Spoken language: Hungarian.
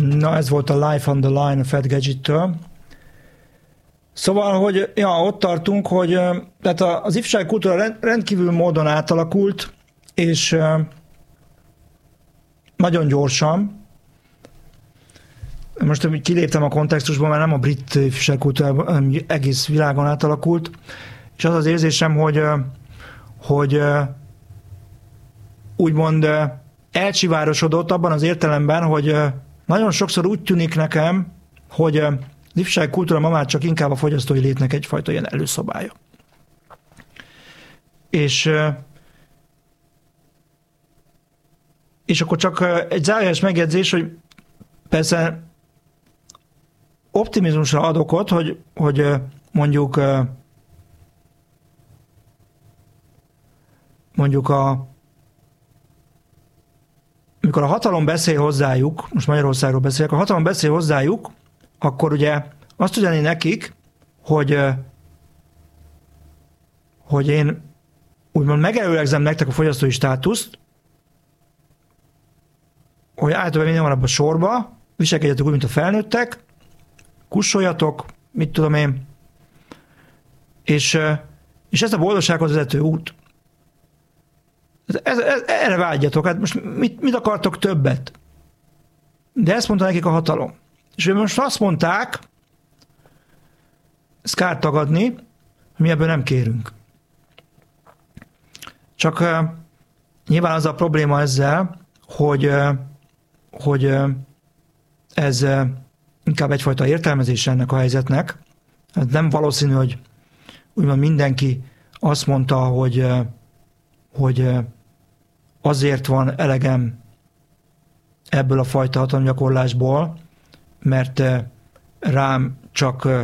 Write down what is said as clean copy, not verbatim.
Na, ez volt a Life on the Line a Fat Gadget-től. Szóval, hogy ott tartunk, hogy tehát az ifjúsági kultúra rendkívül módon átalakult, és nagyon gyorsan. Most kiléptem a kontextusból, mert nem a brit ifjúsági kultúra, hanem egész világon átalakult, és az az érzésem, hogy úgymond elcsivárosodott abban az értelemben, hogy nagyon sokszor úgy tűnik nekem, hogy az ifjúsági kultúra ma már csak inkább a fogyasztói létnek egyfajta ilyen előszobája. És akkor csak egy zárójeles megjegyzés, hogy persze optimizmusra ad okot, hogy mondjuk amikor a hatalom beszél hozzájuk, most Magyarországról beszélek, a hatalom beszél hozzájuk, akkor ugye azt üzenni nekik, hogy én úgymond megelőlegzem nektek a fogyasztói státuszt, hogy általában minden van abban a sorba, viselkedjetek úgy, mint a felnőttek, kussoljatok, mit tudom én, és ez a boldogsághoz vezető út. Erre vágyjatok, hát most mit akartok többet? De ezt mondta nekik a hatalom. És most azt mondták, ezt kár tagadni, hogy mi ebből nem kérünk. Csak nyilván az a probléma ezzel, hogy ez inkább egyfajta értelmezés ennek a helyzetnek. Hát nem valószínű, hogy úgymond mindenki azt mondta, hogy azért van elegem ebből a fajta hatalomgyakorlásból, mert rám csak